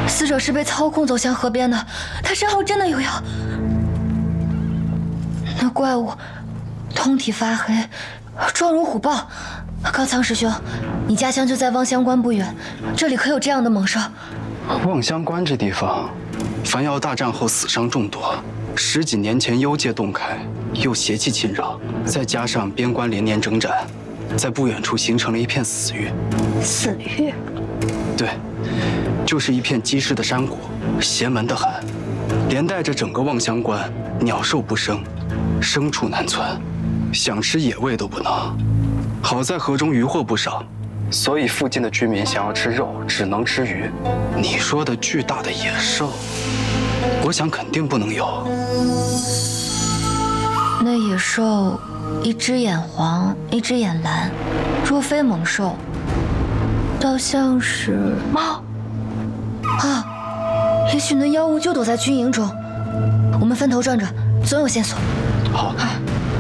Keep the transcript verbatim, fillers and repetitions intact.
死者是被操控走向河边的，他身后真的有妖。那怪物通体发黑，状如虎豹。高苍师兄，你家乡就在望乡关不远，这里可有这样的猛兽？ 望乡关这地方，凡瑶大战后死伤众多，十几年前幽界洞开，又邪气侵扰，再加上边关连年征战，在不远处形成了一片死域。 死域？ 对，就是一片积尸的山谷，邪门得很，连带着整个望乡关，鸟兽不生，牲畜难存，想吃野味都不能。好在河中渔获不少，所以附近的居民想要吃肉，只能吃鱼。你说的巨大的野兽，我想肯定不能有。 那野兽，一只眼黄，一只眼蓝，若非猛兽，倒像是猫。啊，也许那妖物就躲在军营中，我们分头转转，总有线索。 好。 啊